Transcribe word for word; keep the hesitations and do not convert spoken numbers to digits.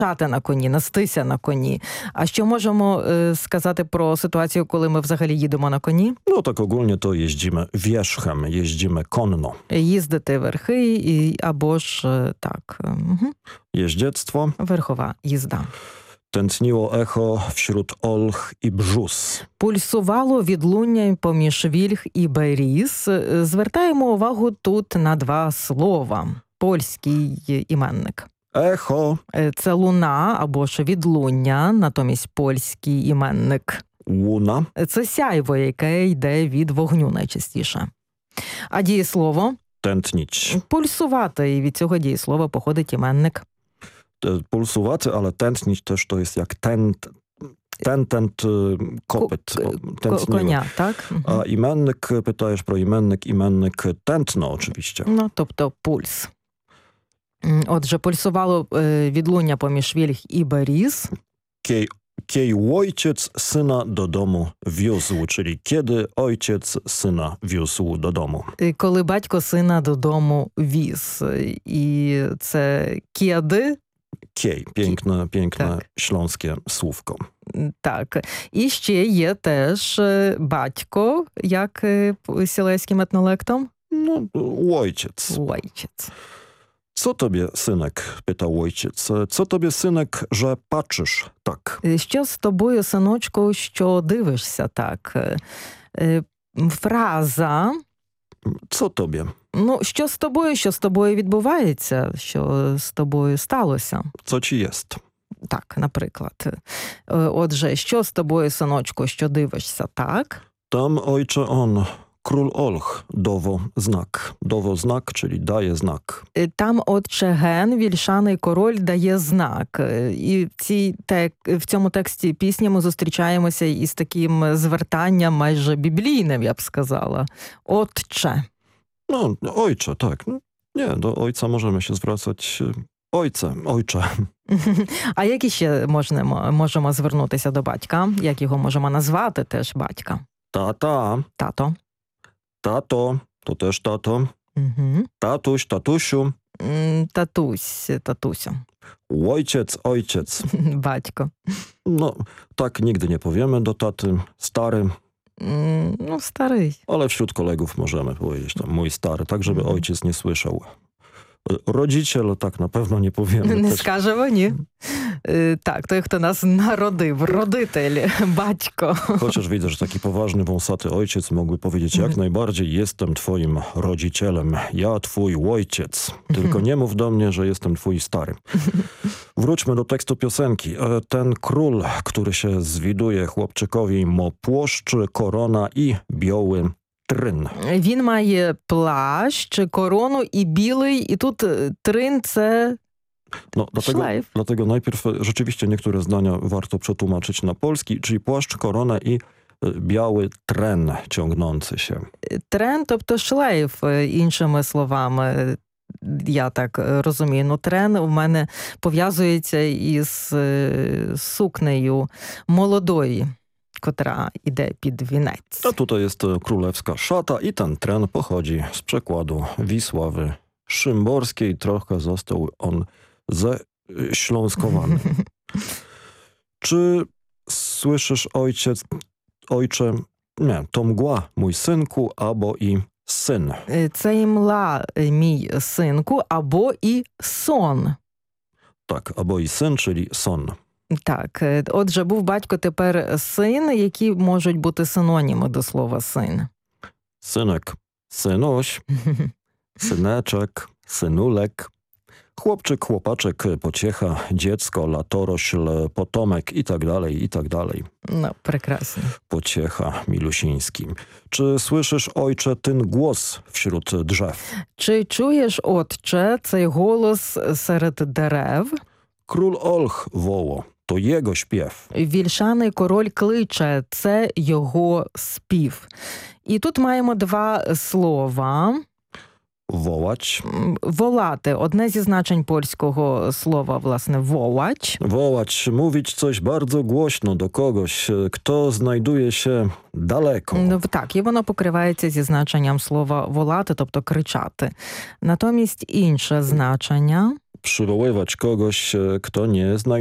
Чати на коні, нестися на коні. А що можемо е, сказати про ситуацію, коли ми взагалі їдемо на коні? No tak ogólnie to jeździmy wierzchem, jeździmy konno. Їздити верхи і, або ж е, так, е, угу. Jeździectwo. Верхова їзда. Tętniło echo wśród olch i brzus. Пульсувало відлуння поміж вільх і беріз. Звертаємо увагу тут на два слова. Польський іменник. Echo. Це луна або ж відлуння, натомість польський іменник. Łuna. Це сяйво, яке йде від вогню найчастіше. А дієслово? Tętnić. Пульсувати, і від цього дієслова походить іменник. Pulsowaty, ale tętnić też to jest jak tent, ten, tent, kopyt. K- коня, так? A imennik, pytajesz pro imennik, imennik tętno oczywiście. Ну, тобто пульс. Отже, пульсувало відлуння поміж вільх і беріз. Kiej, kiej ojciec syna do domu wiózł, czyli kiedy ojciec syna wiózł do domu. Коли батько сина додому віз. І це кєди. Kiej, piękne, piękne tak. śląskie słówko. Так. І ще є теж батько, як сілеським етнолектом. No, ojciec. Ojciec. Co tobie, synek? Pytał ojciec. Co tobie, synek, że patrzysz tak? Що з тобою, синочку, що дивишся так? Фраза. Co tobie? Ну, що з тобою, що з тобою відбувається, що з тобою сталося? Co ci jest? Так, наприклад. Отже, що з тобою, синочку, що дивишся так? Tam, ojcze, on, król Olch, dowo znak. Dowo znak, czyli daje znak. Там, отче, ген, вільшаний король, дає знак. І в, цій тек... в цьому тексті пісні ми зустрічаємося із таким звертанням майже біблійним, я б сказала. Отче. No, ojcze, tak. Nie, do ojca możemy się zwracać ojce, ojcze. А як іще можемо, можемо звернутися до батька? Як його можемо назвати теж батька? Tata. Тато. Tato, to też tato. Угу. Tatuś, tatusiu. Татусь, татусю. Ojciec, ojciec. Батько. No, tak nigdy nie powiemy do taty. Stary. Ну, старий. Ale wśród kolegów możemy powiedzieć tam mój stary, tak żeby mm. ojciec nie słyszał. Rodziciel tak na pewno nie powiemy. Не też. скажемо, ні. Так, той, хто нас народив, родитель, батько. Chociaż widzę, że taki poważny, wąsaty ojciec mógłby powiedzieć jak najbardziej jestem twoim rodzicielem, ja twój ojciec. Tylko nie mów do mnie, że jestem twój stary. Wróćmy do tekstu piosenki. Ten król, który się zwiduje chłopczykowi, mo płoszcz, korona i biały трин. Він має плащ, корону і білий, і тут трин – це no, dlatego, szlajf. Dlatego najpierw rzeczywiście niektóre zdania warto przetłumaczyć na polski, czyli płaszcz, korona i biały tren ciągnący się. Трен, тобто шлейф, іншими словами. Я так розумію. Ну, трен у мене пов'язується із сукнею молодої, która idzie pod wieniec. A tutaj jest królewska szata i ten tren pochodzi z przekładu Wisławy Szymborskiej. Trochę został on ześląskowany. Czy słyszysz, ojciec, ojcze, nie, to mgła, mój synku, albo i syn. Це імла, мій синку, або і сон. Tak, albo i syn, czyli son. Так, отже, був батько, тепер син, які можуть бути синоніми до слова син. Synek, synuś, syneczek, synulek, chłopczyk, chłopaczek, pociecha, dziecko, latorośl, potomek i tak dalej, i tak dalej. No, прекрасно. Pociecha, milusiński. Czy słyszysz, ojcze, ten głos wśród drzew? Чи чуєш, отче, цей голос серед дерев? Król Olch woło. To jego śpiew. Вільшаний король кличе, це його спів. І тут маємо два слова. Wołać. Волати. Одне зі значень польського слова, власне, wołać. Wołać, mówić coś bardzo głośno do kogoś, kto znajduje się daleko. Ну, так, і воно покривається зі значенням слова волати, тобто кричати. Натомість інше значення. przywoływać kogoś, kto nie znajduje